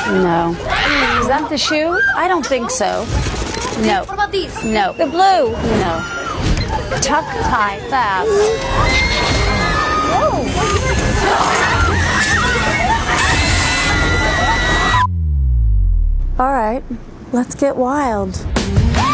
No. Is that the shoe? I don't think so. No. What about these? No. The blue? No. Tuck, tie, fast. Whoa. All right, let's get wild.